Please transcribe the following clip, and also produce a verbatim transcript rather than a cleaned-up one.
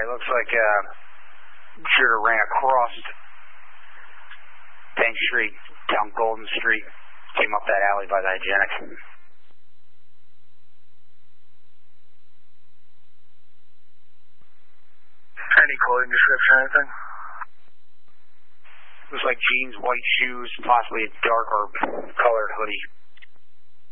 Alright, looks like uh, shooter ran across Bank Street, down Golden Street, came up that alley by the Hygienic. Any clothing description or anything? Looks like jeans, white shoes, possibly a darker colored hoodie.